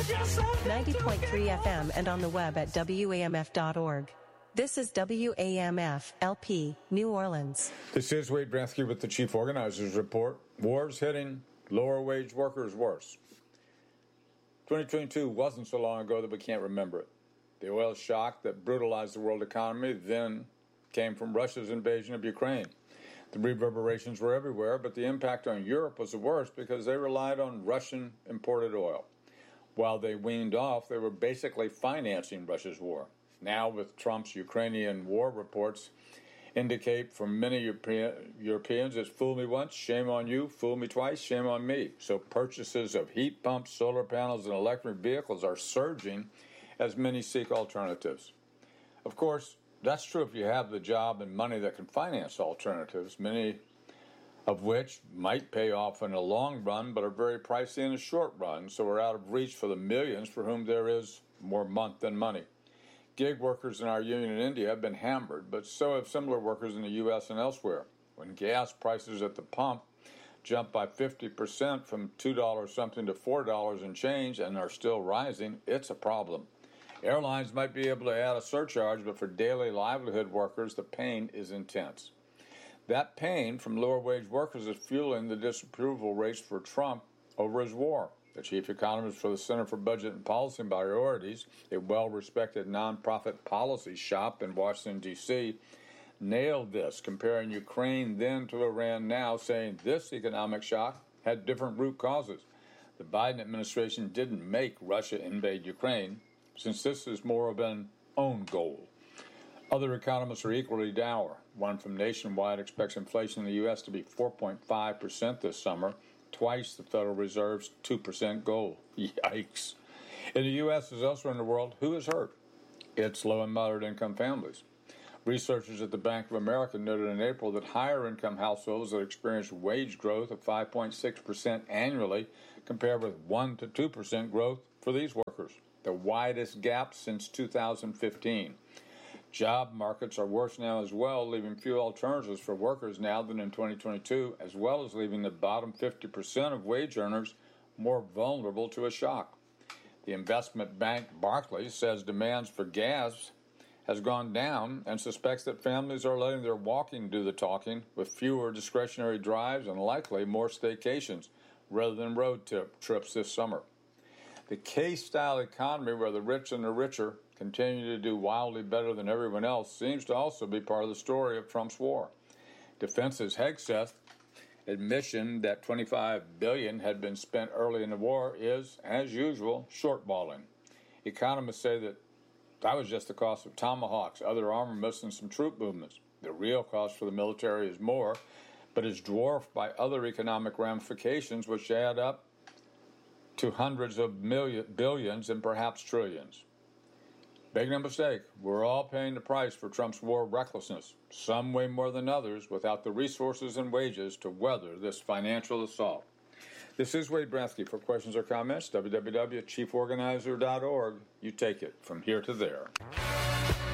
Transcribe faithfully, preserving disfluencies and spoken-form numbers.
ninety point three F M and on the web at W A M F dot org. This is W A M F L P, New Orleans. This is Wade Bransky with the Chief Organizers Report. War's hitting lower wage workers worse. twenty twenty-two wasn't so long ago that we can't remember it. The oil shock that brutalized the world economy then came from Russia's invasion of Ukraine. The reverberations were everywhere, but the impact on Europe was the worst because they relied on Russian imported oil. While they weaned off, they were basically financing Russia's war. Now, with Trump's Ukrainian war reports indicate for many Europe- Europeans, it's fool me once, shame on you, fool me twice, shame on me. So purchases of heat pumps, solar panels, and electric vehicles are surging as many seek alternatives. Of course, that's true if you have the job and money that can finance alternatives, many of which might pay off in the long run but are very pricey in the short run, so are out of reach for the millions for whom there is more month than money. Gig workers in our union in India have been hammered, but so have similar workers in the U S and elsewhere. When gas prices at the pump jump by fifty percent from two dollars something to four dollars and change and are still rising, it's a problem. Airlines might be able to add a surcharge, but for daily livelihood workers, the pain is intense. That pain from lower wage workers is fueling the disapproval race for Trump over his war. The chief economist for the Center for Budget and Policy Priorities, a well-respected nonprofit policy shop in Washington, D C, nailed this, comparing Ukraine then to Iran now, saying this economic shock had different root causes. The Biden administration didn't make Russia invade Ukraine, since this is more of an own goal. Other economists are equally dour. One from Nationwide expects inflation in the U S to be four point five percent this summer, twice the Federal Reserve's two percent goal. Yikes. In the U S as elsewhere in the world, who is hurt? It's low and moderate income families. Researchers at the Bank of America noted in April that higher income households that experienced wage growth of five point six percent annually compared with one to two percent growth for these workers, the widest gap since two thousand fifteen. Job markets are worse now as well, leaving few alternatives for workers now than in twenty twenty-two, as well as leaving the bottom fifty percent of wage earners more vulnerable to a shock. The investment bank Barclays says demands for gas has gone down and suspects that families are letting their walking do the talking, with fewer discretionary drives and likely more staycations rather than road trip trips this summer. The K-style economy, where the rich and the richer continue to do wildly better than everyone else, seems to also be part of the story of Trump's war. Defense's Hegseth admission that twenty-five billion dollars had been spent early in the war is, as usual, shortballing. Economists say that that was just the cost of Tomahawks, other armaments, and some troop movements. The real cost for the military is more, but is dwarfed by other economic ramifications which add up to hundreds of million, billions and perhaps trillions. Make no mistake, we're all paying the price for Trump's war recklessness, some way more than others, without the resources and wages to weather this financial assault. This is Wade Bransky. For questions or comments, w w w dot chief organizer dot org. You take it from here to there.